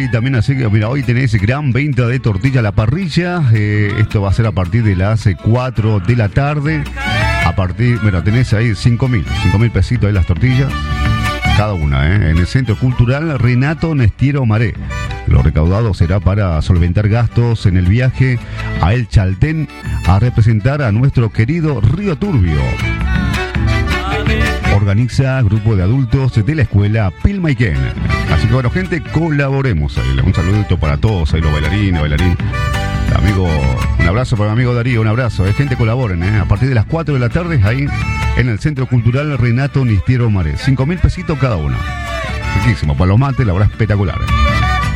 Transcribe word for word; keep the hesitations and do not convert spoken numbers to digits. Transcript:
hoy también, así que mira, hoy tenés gran venta de tortilla a la parrilla. Eh, esto va a ser a partir de las cuatro de la tarde. A partir, bueno, tenés ahí cinco mil pesitos ahí las tortillas, cada una, ¿eh? En el Centro Cultural Renato Nestiero Maré. Lo recaudado será para solventar gastos en el viaje a El Chaltén a representar a nuestro querido Río Turbio. Organiza grupo de adultos de la escuela Pilmaiquén. Así que bueno, gente, colaboremos ahí. Un saludito para todos ahí, los bailarines, bailarín. Amigo, un abrazo para mi amigo Darío, un abrazo. Eh, gente, colaboren, eh. A partir de las cuatro de la tarde, ahí en el Centro Cultural Renato Nestiero Maré. cinco mil pesitos cada uno. Riquísimo, para los mates, la verdad espectacular. Eh.